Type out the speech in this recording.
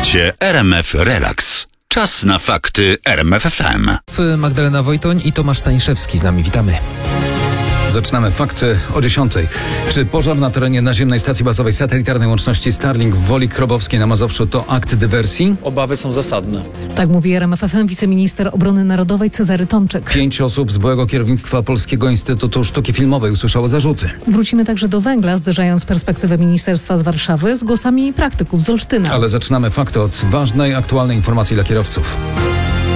Słuchacie RMF Relax. Czas na fakty RMF FM. Magdalena Wojtoń i Tomasz Staniszewski z nami. Witamy. Zaczynamy fakty o 10:00. Czy pożar na terenie naziemnej stacji bazowej satelitarnej łączności Starlink w Woli Krobowskiej na Mazowszu to akt dywersji? Obawy są zasadne. Tak mówi RMF FM wiceminister obrony narodowej Cezary Tomczyk. 5 osób z byłego kierownictwa Polskiego Instytutu Sztuki Filmowej usłyszało zarzuty. Wrócimy także do węgla, zderzając perspektywę ministerstwa z Warszawy z głosami praktyków z Olsztyna. Ale zaczynamy fakty od ważnej, aktualnej informacji dla kierowców.